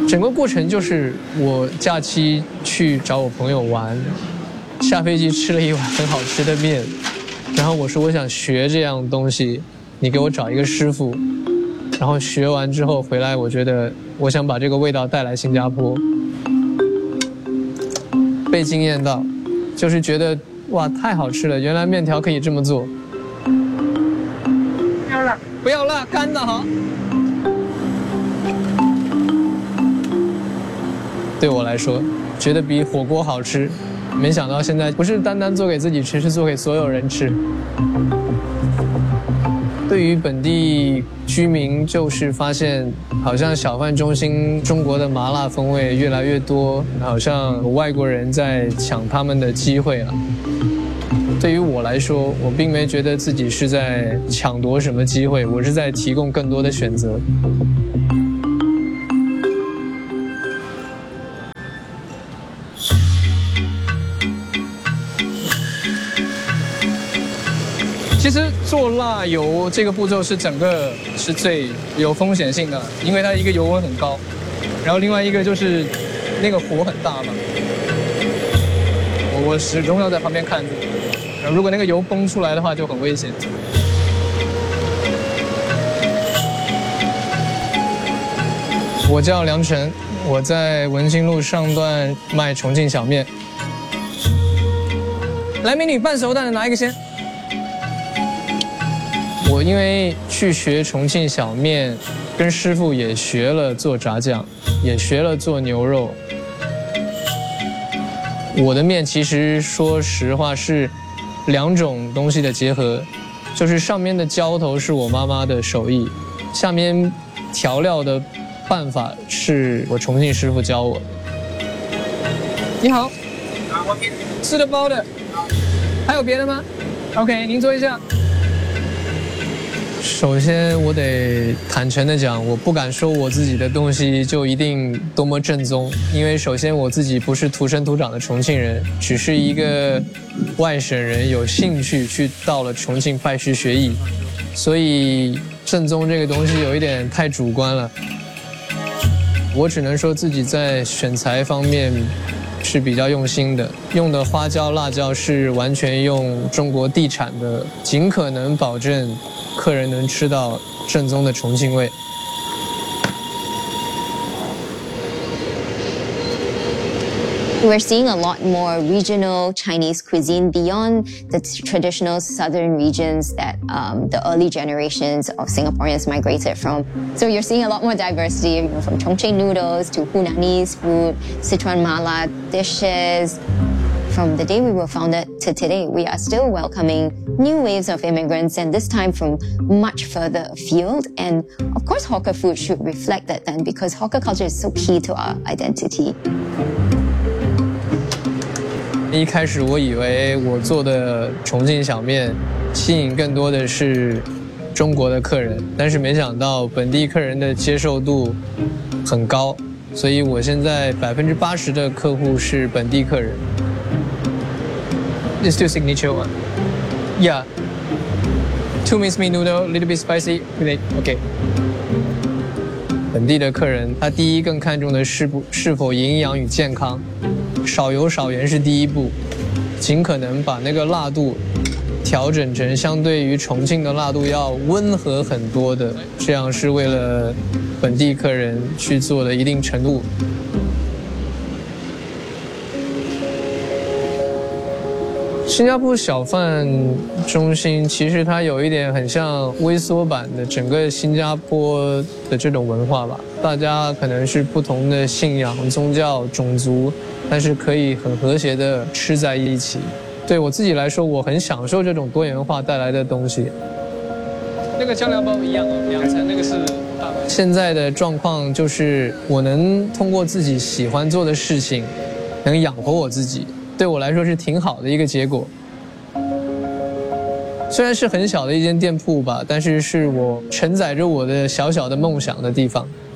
整个过程就是我假期去找我朋友玩，下飞机吃了一碗很好吃的面，然后我说我想学这样东西，你给我找一个师傅。然后学完之后回来，我觉得我想把这个味道带来新加坡，被惊艳到，就是觉得哇太好吃了，原来面条可以这么做。不要辣，不要辣，干的好。对我来说，觉得比火锅好吃，没想到现在不是单单做给自己吃，是做给所有人吃。对于本地居民，就是发现好像小贩中心中国的麻辣风味越来越多，好像有外国人在抢他们的机会了。对于我来说，我并没觉得自己是在抢夺什么机会，我是在提供更多的选择。 其实做辣油这个步骤是整个是最有风险性的，因为它一个油温很高，然后另外一个就是那个火很大嘛，我始终要在旁边看着，然后如果那个油崩出来的话就很危险。 我叫梁晨，我在文心路上段卖重庆小面。来，美女，半熟蛋的拿一个先。我因为去学重庆小面，跟师傅也学了做炸酱，也学了做牛肉。我的面其实说实话是两种东西的结合，就是上面的浇头是我妈妈的手艺，下面调料的办法是我重庆师傅教我。 你好，吃的包的，还有别的吗 ？OK， 您坐一下。 首先，我得坦诚地讲，我不敢说我自己的东西就一定多么正宗，因为首先我自己不是土生土长的重庆人，只是一个外省人，有兴趣去到了重庆拜师学艺，所以正宗这个东西有一点太主观了。我只能说自己在选材方面是比较用心的，用的花椒、辣椒是完全用中国地产的，尽可能保证客人能吃到正宗的重庆味。 We're seeing a lot more regional Chinese cuisine beyond the traditional southern regions that the early generations of Singaporeans migrated from. So you're seeing a lot more diversity, from Chongqing noodles to Hunanese food, Sichuan mala dishes. From the day we were founded to today, we are still welcoming new waves of immigrants, and this time from much further afield. And of course, hawker food should reflect that then, because hawker culture is so key to our identity. 一开始我以为我做的重庆小面吸引更多的是中国的客人，但是没想到本地客人的接受度很高，所以我现在80%的客户是本地客人。It's still signature one. Yeah. 2 minced meat noodle, a little bit spicy. Okay. 本地的客人，他第一更看重的是否营养与健康，少油少盐是第一步，尽可能把那个辣度调整成相对于重庆的辣度要温和很多的，这样是为了本地客人去做的一定程度。新加坡小贩中心其实它有一点很像微缩版的整个新加坡的这种文化吧，大家可能是不同的信仰、宗教、种族，但是可以很和谐的吃在一起。对我自己来说，我很享受这种多元化带来的东西。 那个酱料包一样哦，2层，那个是大包。 现在的状况就是我能通过自己喜欢做的事情，能养活我自己。对我来说是挺好的一个结果，虽然是很小的一间店铺吧，但是是我承载着我的小小的梦想的地方。